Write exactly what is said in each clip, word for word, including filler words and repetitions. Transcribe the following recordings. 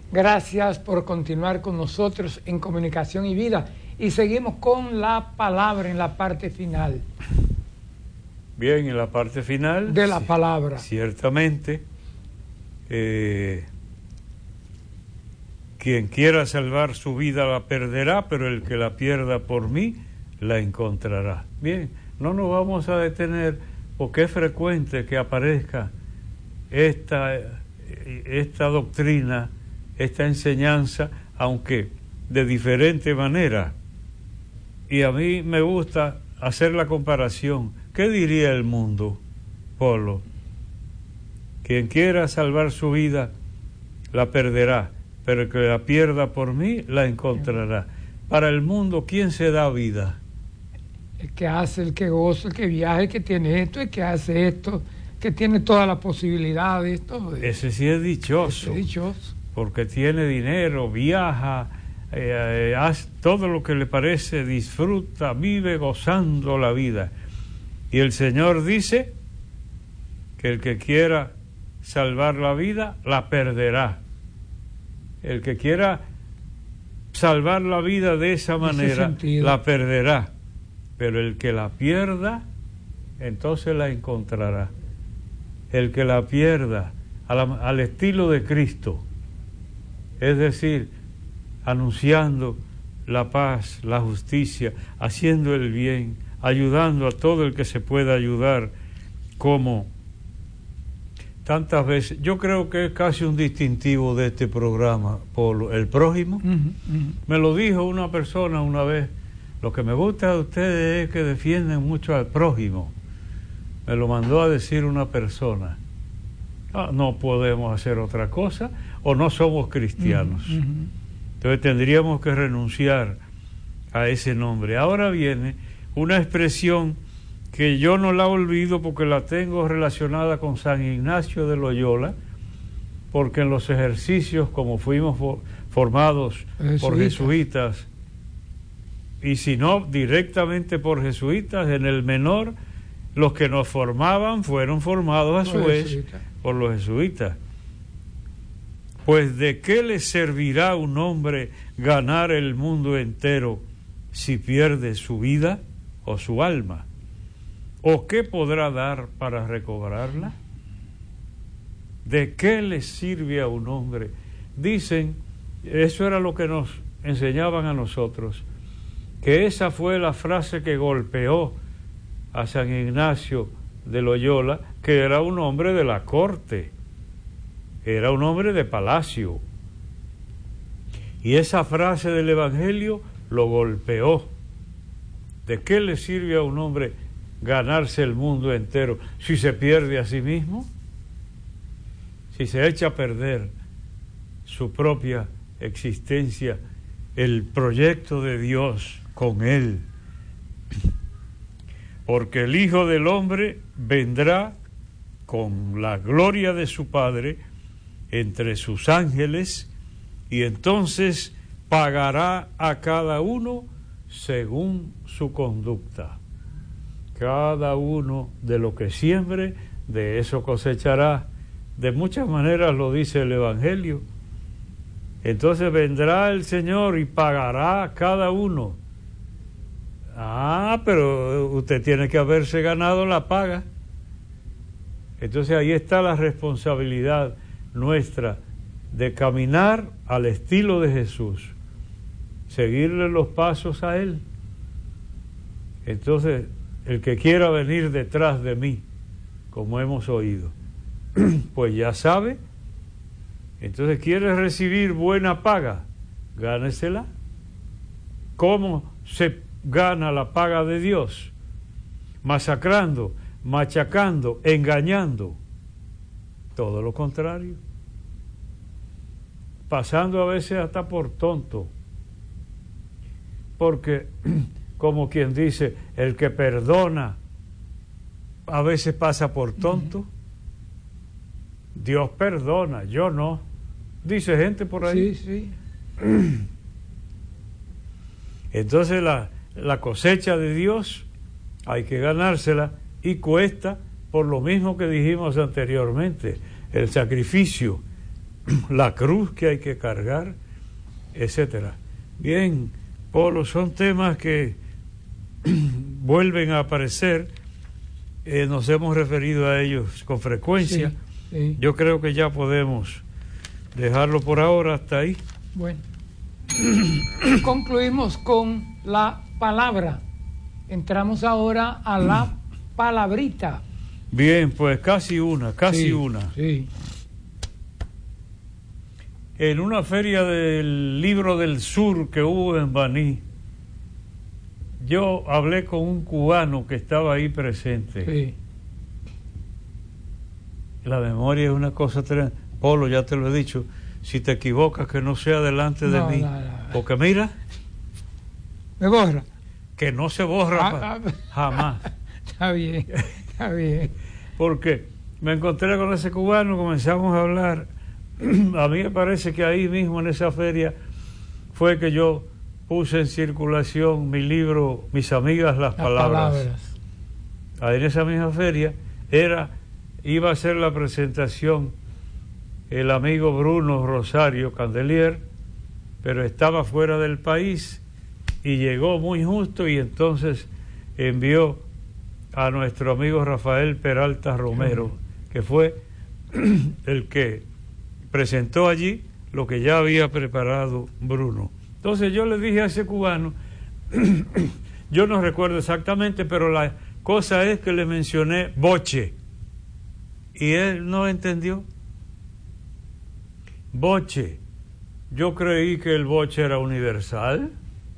Gracias por continuar con nosotros en Comunicación y Vida. Y seguimos con la palabra en la parte final. Bien, en la parte final de la palabra. Ciertamente, eh, quien quiera salvar su vida la perderá, pero el que la pierda por mí la encontrará. Bien, no nos vamos a detener porque es frecuente que aparezca esta, esta doctrina, esta enseñanza, aunque de diferente manera. Y a mí me gusta hacer la comparación. ¿Qué diría el mundo, Polo? Quien quiera salvar su vida la perderá, pero el que la pierda por mí la encontrará. Para el mundo, ¿quién se da vida? El que hace, el que goza, el que viaja, el que tiene esto, el que hace esto, que tiene todas las posibilidades. Todo eso. Ese sí es dichoso. Ese es dichoso. Porque tiene dinero, viaja, eh, eh, hace todo lo que le parece, disfruta, vive gozando la vida. Y el Señor dice que el que quiera salvar la vida, la perderá. El que quiera salvar la vida de esa manera, la perderá. Pero el que la pierda, entonces la encontrará. El que la pierda al, al estilo de Cristo, es decir, anunciando la paz, la justicia, haciendo el bien, ayudando a todo el que se pueda ayudar, como tantas veces. Yo creo que es casi un distintivo de este programa, Polo, el prójimo. Uh-huh, uh-huh. Me lo dijo una persona una vez: lo que me gusta de ustedes es que defienden mucho al prójimo. Me lo mandó a decir una persona. Ah, no podemos hacer otra cosa, o no somos cristianos. Uh-huh, uh-huh. Entonces tendríamos que renunciar a ese nombre. Ahora viene una expresión que yo no la olvido porque la tengo relacionada con San Ignacio de Loyola, porque en los ejercicios, como fuimos fo- formados jesuitas. por jesuitas, y si no directamente por jesuitas, en el menor, los que nos formaban fueron formados a su vez jesuita. por los jesuitas. Pues ¿de qué le servirá a un hombre ganar el mundo entero si pierde su vida o su alma? ¿O qué podrá dar para recobrarla? ¿De qué le sirve a un hombre? Dicen, eso era lo que nos enseñaban a nosotros, que esa fue la frase que golpeó a San Ignacio de Loyola, que era un hombre de la corte, era un hombre de palacio. Y esa frase del Evangelio lo golpeó. ¿De qué le sirve a un hombre ganarse el mundo entero si se pierde a sí mismo? Si se echa a perder su propia existencia, el proyecto de Dios con él. Porque el Hijo del Hombre vendrá con la gloria de su Padre entre sus ángeles, y entonces pagará a cada uno según su conducta. Cada uno de lo que siembre, de eso cosechará. De muchas maneras lo dice el Evangelio. Entonces vendrá el Señor y pagará a cada uno. Ah, pero usted tiene que haberse ganado la paga. Entonces ahí está la responsabilidad nuestra de caminar al estilo de Jesús, seguirle los pasos a Él. Entonces, el que quiera venir detrás de mí, como hemos oído, pues ya sabe. Entonces, ¿quiere recibir buena paga? Gánesela. ¿Cómo se gana la paga de Dios? Masacrando, machacando, engañando. Todo lo contrario. Pasando a veces hasta por tonto. Porque, como quien dice, el que perdona a veces pasa por tonto. Dios perdona, yo no. Dice gente por ahí. Sí, sí. Entonces la, la cosecha de Dios hay que ganársela, y cuesta, por lo mismo que dijimos anteriormente, el sacrificio. la cruz que hay que cargar, etcétera. Bien, Polo, son temas que vuelven a aparecer, eh, nos hemos referido a ellos con frecuencia. Sí, sí. Yo creo que ya podemos dejarlo por ahora hasta ahí. Bueno, concluimos con la palabra. Entramos ahora a la palabrita. Bien, pues casi una, casi Sí, una. Sí. En una feria del Libro del Sur que hubo en Baní, yo hablé con un cubano que estaba ahí presente. Sí. La memoria es una cosa tremenda. Polo, ya te lo he dicho, si te equivocas que no sea delante de No, mí. no, no. Porque mira, ¿Me borra? que no se borra Ah, pa- ah. jamás. Está bien, está bien. Porque me encontré con ese cubano, comenzamos a hablar. A mí me parece que ahí mismo en esa feria fue que yo puse en circulación mi libro Mis amigas las, Las palabras. palabras. Ahí en esa misma feria era, iba a ser la presentación el amigo Bruno Rosario Candelier, pero estaba fuera del país y llegó muy justo, y entonces envió a nuestro amigo Rafael Peralta Romero, que fue el que presentó allí lo que ya había preparado Bruno. Entonces yo le dije a ese cubano, yo no recuerdo exactamente, pero la cosa es que le mencioné boche, y él no entendió. Boche. Yo creí que el boche era universal,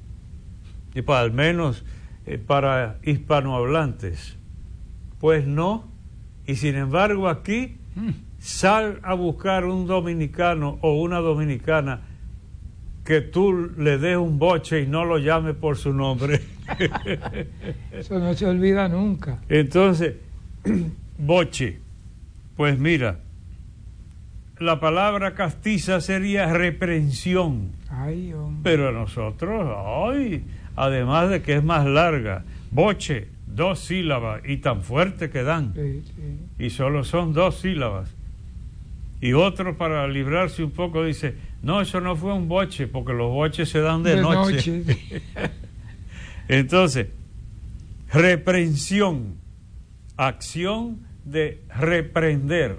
y para al menos eh, para hispanohablantes. Pues no, y sin embargo aquí Mm. sal a buscar un dominicano o una dominicana que tú le des un boche y no lo llames por su nombre. Eso no se olvida nunca. Entonces, boche, pues mira, la palabra castiza sería reprensión, Ay, hombre. pero nosotros, ay, además de que es más larga, boche, dos sílabas y tan fuerte que dan, Sí, sí. y solo son dos sílabas. Y otro, para librarse un poco, dice, no, eso no fue un boche, porque los boches se dan de, De noche. noche. Entonces, reprensión, acción de reprender,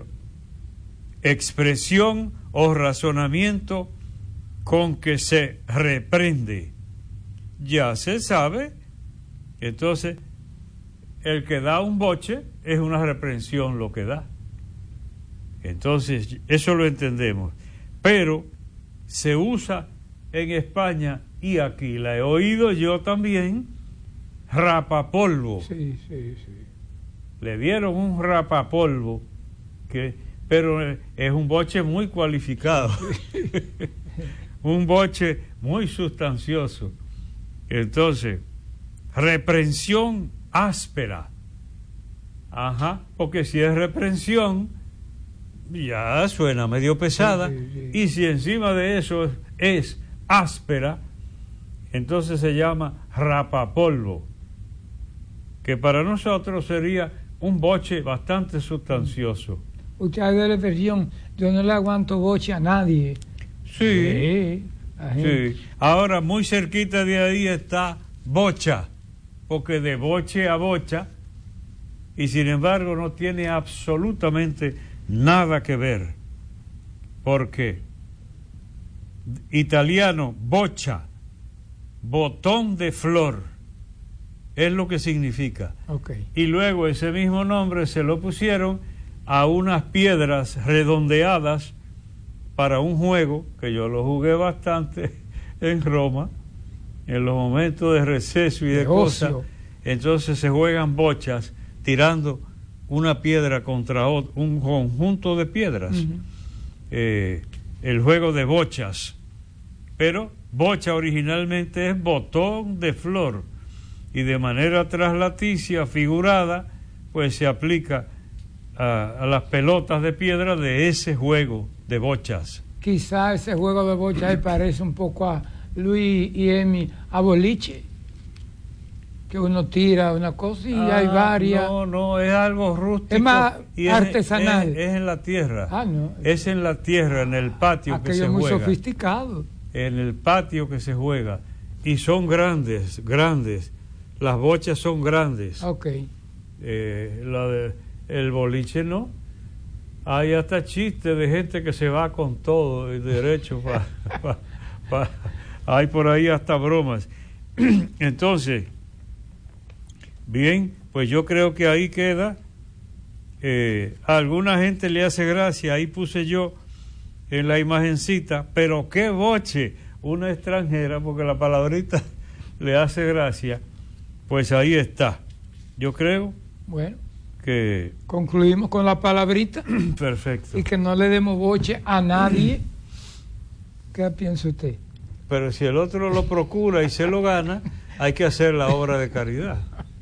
expresión o razonamiento con que se reprende. Ya se sabe. Entonces, el que da un boche es una reprensión lo que da. Entonces, eso lo entendemos. Pero se usa en España, y aquí la he oído yo también, rapapolvo. Sí, sí, sí. Le dieron un rapapolvo, que, pero es un boche muy cualificado. Un boche muy sustancioso. Entonces, reprensión áspera. Ajá, porque si es reprensión, ya suena medio pesada, Sí, sí, sí. y si encima de eso es, es áspera, entonces se llama rapapolvo, que para nosotros sería un boche bastante sustancioso. Usted ha de la expresión, yo no le aguanto boche a nadie. Sí, la gente. sí. Ahora muy cerquita de ahí está bocha, porque de boche a bocha, y sin embargo no tiene absolutamente nada que ver, porque italiano boccia, botón de flor, es lo que significa. Okay. Y luego ese mismo nombre se lo pusieron a unas piedras redondeadas para un juego que yo lo jugué bastante en Roma, en los momentos de receso y de, De cosas. ocio. Entonces se juegan bochas tirando una piedra contra otro, un conjunto de piedras. Uh-huh. eh, el juego de bochas. Pero bocha originalmente es botón de flor, y de manera traslaticia, figurada, pues se aplica a, a las pelotas de piedra de ese juego de bochas. Quizá ese juego de bocha ahí parece un poco a Luis y Emi a boliche. que uno tira una cosa y Ah, hay varias. No, no, es algo rústico. Es más y artesanal. Es, es, es en la tierra. Ah, no. Es en la tierra, en el patio que Aquello se es muy juega. sofisticado. En el patio que se juega. Y son grandes, grandes. Las bochas son grandes. Ok. Eh, la de, el boliche no. Hay hasta chistes de gente que se va con todo y derecho para... Pa, pa, hay por ahí hasta bromas. Entonces, bien, pues yo creo que ahí queda. Eh, a alguna gente le hace gracia, ahí puse yo en la imagencita, pero qué boche, una extranjera, porque la palabrita le hace gracia, pues ahí está. Yo creo Bueno, que... concluimos con la palabrita. Perfecto. Y que no le demos boche a nadie. ¿Qué piensa usted? Pero si el otro lo procura y se lo gana, hay que hacer la obra de caridad.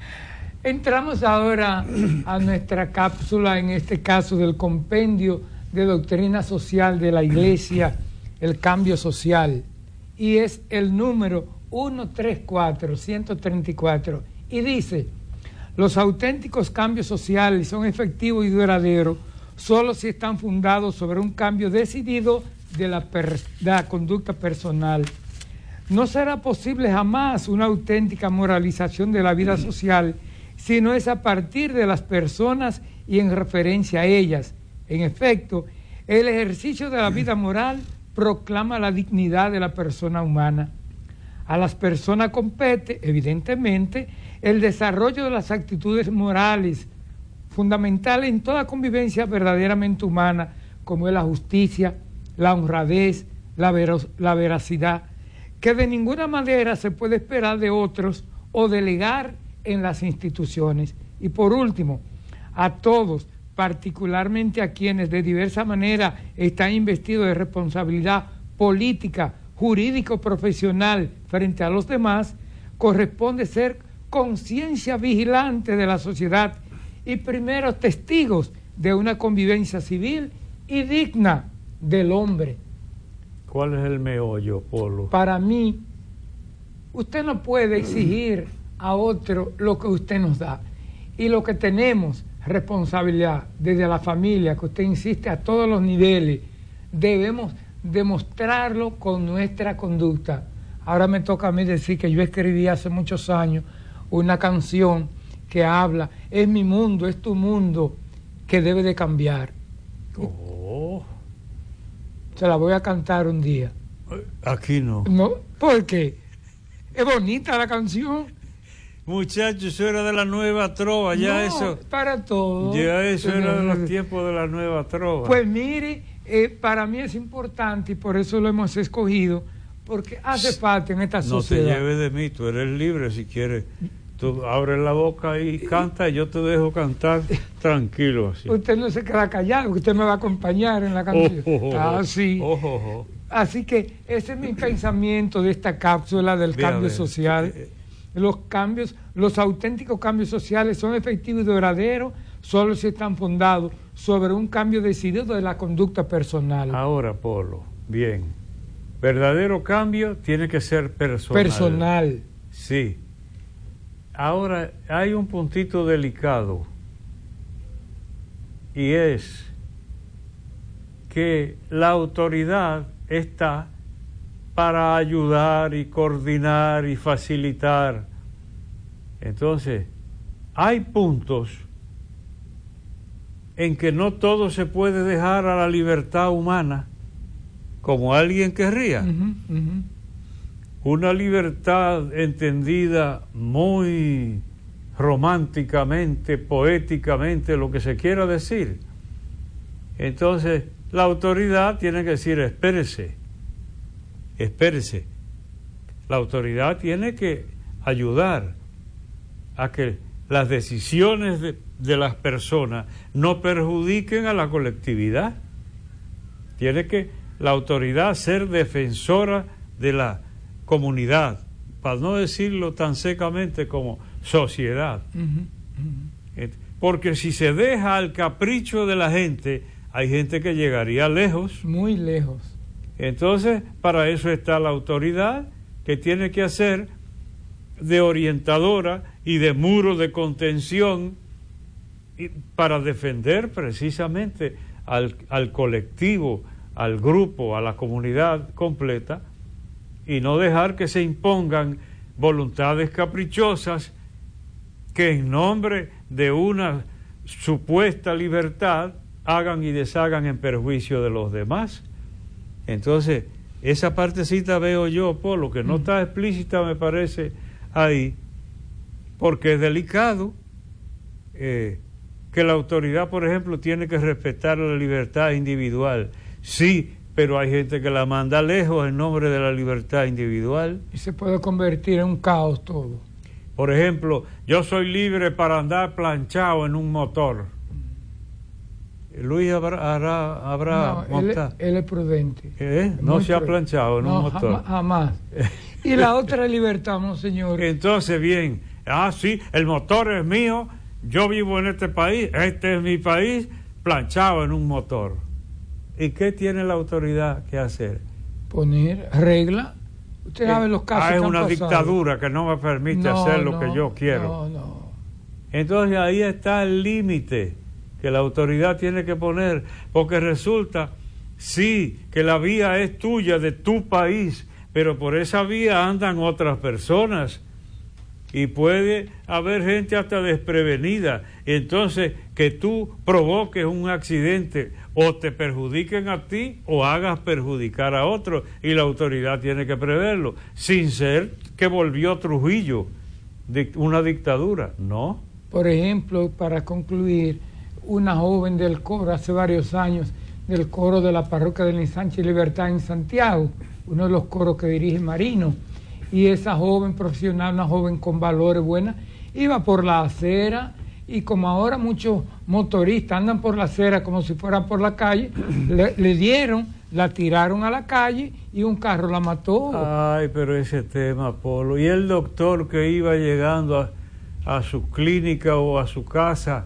Entramos ahora a nuestra cápsula, en este caso del compendio de doctrina social de la Iglesia, el cambio social, y es el número ciento treinta y cuatro, ciento treinta y cuatro, y dice: los auténticos cambios sociales son efectivos y duraderos solo si están fundados sobre un cambio decidido de la, per, de la conducta personal. No será posible jamás una auténtica moralización de la vida social si no es a partir de las personas y en referencia a ellas. En efecto, el ejercicio de la vida moral proclama la dignidad de la persona humana. A las personas compete, evidentemente, el desarrollo de las actitudes morales, fundamentales en toda convivencia verdaderamente humana, como es la justicia, la honradez, la, veros, la veracidad, que de ninguna manera se puede esperar de otros o delegar en las instituciones. Y por último, a todos, particularmente a quienes de diversa manera están investidos de responsabilidad política, jurídica o profesional frente a los demás, corresponde ser conciencia vigilante de la sociedad y primeros testigos de una convivencia civil y digna del hombre. ¿Cuál es el meollo, Polo? Para mí, usted no puede exigir a otro lo que usted nos da. Y lo que tenemos responsabilidad desde la familia, que usted insiste a todos los niveles, debemos demostrarlo con nuestra conducta. Ahora me toca a mí decir que yo escribí hace muchos años una canción que habla: es mi mundo, es tu mundo, que debe de cambiar. Oh. Se la voy a cantar un día. Aquí no. No, ¿por qué? Es bonita la canción. Muchachos, eso era de la nueva trova, ya no, eso. Para todo. Ya eso era de los tiempos de la nueva trova. Pues mire, eh, para mí es importante y por eso lo hemos escogido, porque hace falta en esta sociedad. No te lleves de mí, tú eres libre si quieres. Tú abres la boca y canta, y yo te dejo cantar tranquilo. Así. Usted no se queda callado, usted me va a acompañar en la canción. Oh, oh, oh, ah, sí. Oh, oh, oh. Así que ese es mi pensamiento de esta cápsula del Ve, cambio ver, social. eh, Los cambios, los auténticos cambios sociales son efectivos y duraderos solo si están fundados sobre un cambio decidido de la conducta personal. Ahora, Polo, bien. Verdadero cambio tiene que ser personal. Personal. Sí. Ahora, hay un puntito delicado, y es que la autoridad está para ayudar y coordinar y facilitar. Entonces, hay puntos en que no todo se puede dejar a la libertad humana, como alguien querría. Uh-huh, uh-huh. Una libertad entendida muy románticamente, poéticamente, lo que se quiera decir. Entonces, la autoridad tiene que decir: espérese, espérese. La autoridad tiene que ayudar a que las decisiones de, de las personas no perjudiquen a la colectividad. Tiene que la autoridad ser defensora de la comunidad, para no decirlo tan secamente como sociedad. Uh-huh, uh-huh. Porque si se deja al capricho de la gente, hay gente que llegaría lejos. Muy lejos. Entonces, para eso está la autoridad, que tiene que hacer de orientadora y de muro de contención y para defender precisamente al, al colectivo, al grupo, a la comunidad completa, y no dejar que se impongan voluntades caprichosas que en nombre de una supuesta libertad hagan y deshagan en perjuicio de los demás. Entonces, esa partecita veo yo, Polo, que no está explícita, me parece, ahí, porque es delicado eh, que la autoridad, por ejemplo, tiene que respetar la libertad individual. Sí, pero hay gente que la manda lejos en nombre de la libertad individual. Y se puede convertir en un caos todo. Por ejemplo, yo soy libre para andar planchado en un motor. Luis habrá, habrá, habrá no, él, él es prudente. ¿Eh? No se ha planchado en no, un motor. Jamás. jamás. Y la otra libertad, monseñor. Entonces, bien, ah, sí, el motor es mío, yo vivo en este país, este es mi país, planchado en un motor. ¿Y qué tiene la autoridad que hacer? Poner regla. Usted sabe eh, los casos ah, es que han una pasado. Dictadura que no me permite no, hacer lo no, que yo quiero. No, no. Entonces ahí está el límite que la autoridad tiene que poner, porque resulta, sí, que la vía es tuya, de tu país, pero por esa vía andan otras personas y puede haber gente hasta desprevenida. Entonces, que tú provoques un accidente o te perjudiquen a ti o hagas perjudicar a otro, y la autoridad tiene que preverlo, sin ser que volvió Trujillo una dictadura, ¿no? Por ejemplo, para concluir, una joven del coro hace varios años, del coro de la parroquia del Ensanche Libertad en Santiago, uno de los coros que dirige Marino, y esa joven profesional, una joven con valores buenos, iba por la acera, y como ahora muchos motoristas andan por la acera como si fueran por la calle, le, le dieron, la tiraron a la calle y un carro la mató. Ay, pero ese tema, Polo, y el doctor que iba llegando a, a su clínica o a su casa,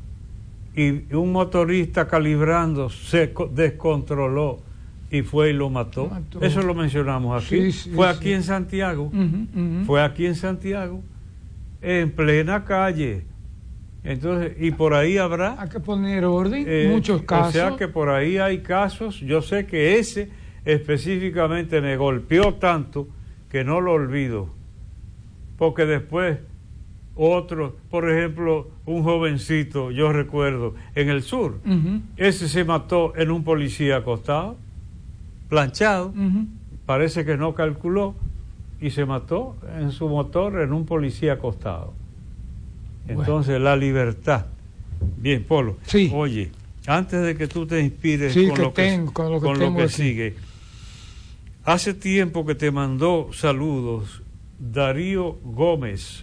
y un motorista calibrando se descontroló y fue y lo mató. mató. Eso lo mencionamos aquí. Sí, sí, fue aquí sí. en Santiago. Uh-huh, uh-huh. Fue aquí en Santiago, en plena calle. Entonces, y por ahí habrá... Hay que poner orden, eh, muchos casos. O sea que por ahí hay casos. Yo sé que ese específicamente me golpeó tanto que no lo olvido. Porque después... Otro, por ejemplo, un jovencito, yo recuerdo, en el sur, uh-huh. ese se mató en un policía acostado, planchado, uh-huh. parece que no calculó, y se mató en su motor en un policía acostado. Entonces, bueno. La libertad. Bien, Polo, sí. Oye, antes de que tú te inspires sí, con, que lo que, tengo, con lo que, con lo que aquí. sigue, hace tiempo que te mandó saludos Darío Gómez,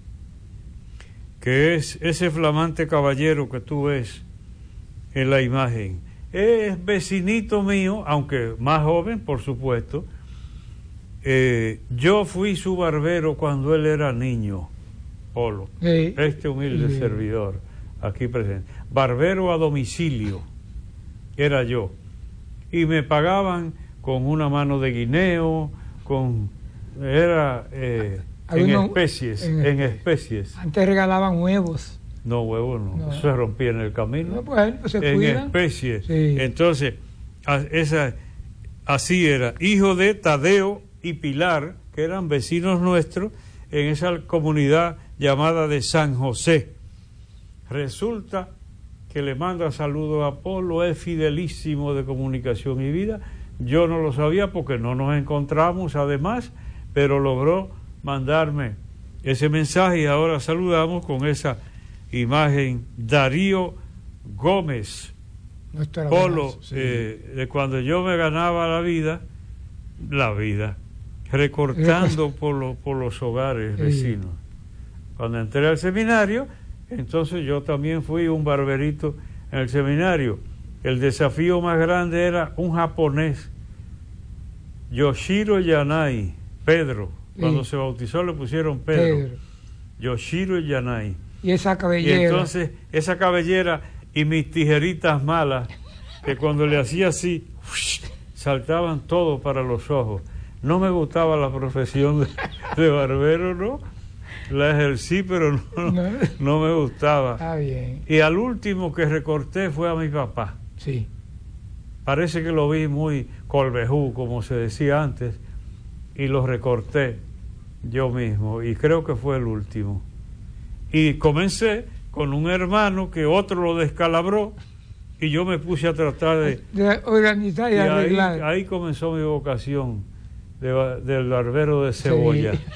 que es ese flamante caballero que tú ves en la imagen. Es vecinito mío, aunque más joven, por supuesto. Eh, yo fui su barbero cuando él era niño, Polo, sí, este humilde sí. servidor, aquí presente. Barbero a domicilio, era yo. Y me pagaban con una mano de guineo, con... era... Eh, En uno, especies, en, en especies. Antes regalaban huevos. No, huevos no, no. Eso se rompía en el camino. No, pues, pues se en cuidan. especies. Sí. Entonces, a, esa, así era. Hijo de Tadeo y Pilar, que eran vecinos nuestros, en esa comunidad llamada de San José. Resulta que le manda saludos a Polo, es fidelísimo de Comunicación y Vida. Yo no lo sabía porque no nos encontramos además, pero logró mandarme ese mensaje y ahora saludamos con esa imagen. Darío Gómez, Polo, sí. eh, de cuando yo me ganaba la vida, la vida, recortando por, lo, por los hogares sí. vecinos. Cuando entré al seminario, entonces yo también fui un barberito en el seminario. El desafío más grande era un japonés, Yoshiro Yanai, Pedro. Cuando sí. se bautizó le pusieron Pedro, Pedro. Yoshiro Yanai. Y esa cabellera. Y entonces esa cabellera y mis tijeritas malas, que cuando le hacía así, saltaban todo para los ojos. No me gustaba la profesión de, de barbero, ¿no? La ejercí, pero no, No. no me gustaba. Está bien. Y al último que recorté fue a mi papá. Sí. Parece que lo vi muy colvejú, como se decía antes, y lo recorté yo mismo, y creo que fue el último. Y comencé con un hermano que otro lo descalabró, y yo me puse a tratar de... De organizar y, y arreglar. ahí, ahí comenzó mi vocación de, del barbero de cebolla. Sí.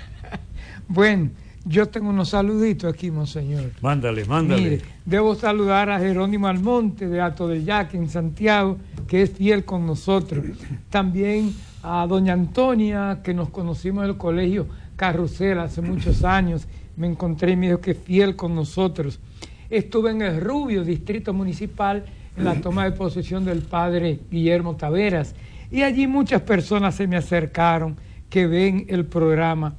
Bueno, yo tengo unos saluditos aquí, monseñor. Mándale, mándale. Mire, debo saludar a Jerónimo Almonte de Alto del Yaque en Santiago, que es fiel con nosotros. También a doña Antonia, que nos conocimos en el colegio Carrusel hace muchos años. Me encontré y me dijo que es fiel con nosotros. Estuve en el Rubio, distrito municipal, en la toma de posesión del padre Guillermo Taveras. Y allí muchas personas se me acercaron que ven el programa.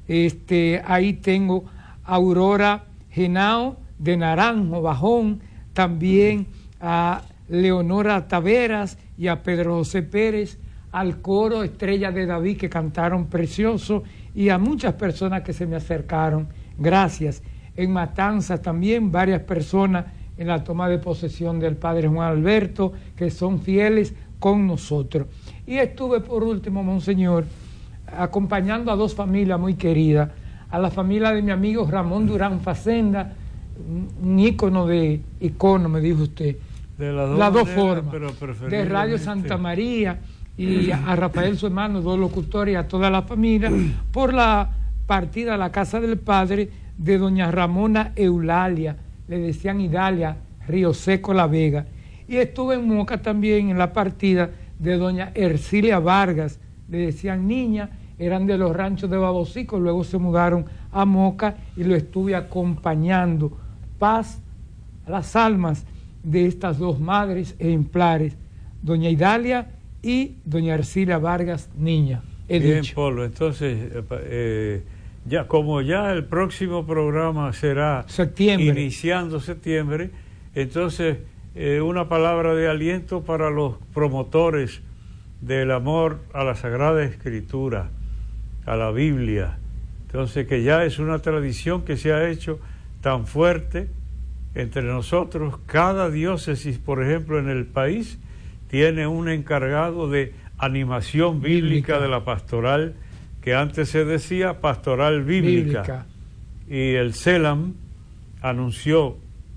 Este, ahí tengo a Aurora Genao de Naranjo, Bajón, también a Leonora Taveras y a Pedro José Pérez, al coro Estrella de David que cantaron precioso, y a muchas personas que se me acercaron. Gracias. En Matanzas también varias personas en la toma de posesión del padre Juan Alberto, que son fieles con nosotros. Y estuve por último, monseñor, acompañando a dos familias muy queridas, a la familia de mi amigo Ramón Durán Facenda, un ícono de icono, me dijo usted, de las dos, las dos maneras, formas, pero de Radio Santa María, y a Rafael su hermano, dos locutores, y a toda la familia, por la partida a la casa del padre de doña Ramona Eulalia, le decían Idalia, Río Seco, La Vega. Y estuve en Moca también en la partida de doña Ercilia Vargas, le decían Niña, eran de los ranchos de Babocico, luego se mudaron a Moca y lo estuve acompañando. Paz a las almas de estas dos madres ejemplares, doña Idalia y doña Ercilia Vargas Niña. He Bien, dicho. Polo, entonces, eh, ya como ya el próximo programa será septiembre, iniciando septiembre, entonces eh, una palabra de aliento para los promotores del amor a la Sagrada Escritura, a la Biblia. Entonces, que ya es una tradición que se ha hecho tan fuerte entre nosotros. Cada diócesis, por ejemplo, en el país, tiene un encargado de animación bíblica, bíblica. de la pastoral, que antes se decía pastoral bíblica. bíblica. Y el CELAM anunció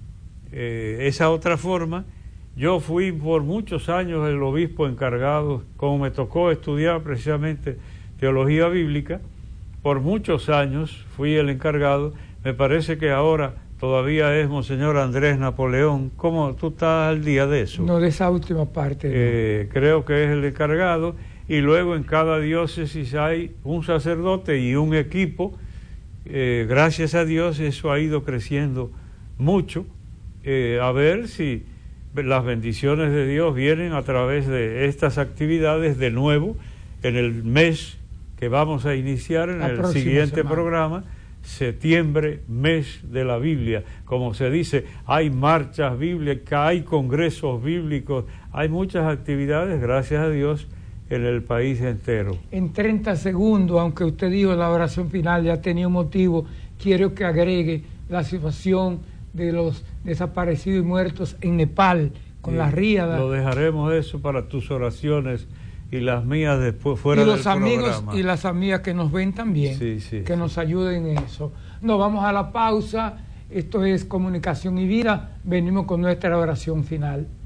eh, esa otra forma. Yo fui por muchos años el obispo encargado, como me tocó estudiar precisamente teología bíblica, por muchos años fui el encargado. Me parece que ahora todavía es Monseñor Andrés Napoleón. ¿Cómo tú estás al día de eso? No, de esa última parte. Eh, no. Creo que es el encargado, y luego en cada diócesis hay un sacerdote y un equipo. Eh, gracias a Dios eso ha ido creciendo mucho. Eh, a ver si las bendiciones de Dios vienen a través de estas actividades de nuevo en el mes que vamos a iniciar en el siguiente semana. programa, septiembre, mes de la Biblia. Como se dice, hay marchas bíblicas, hay congresos bíblicos, hay muchas actividades, gracias a Dios, en el país entero. En treinta segundos, aunque usted dijo en la oración final, ya tenía un motivo, quiero que agregue la situación de los desaparecidos y muertos en Nepal, con sí, las ríadas. Lo dejaremos eso para tus oraciones y las mías después fuera y los del amigos programa. Y las amigas que nos ven también, sí, sí, que sí. nos ayuden en eso. Nos vamos a la pausa. Esto es Comunicación y Vida. Venimos con nuestra oración final.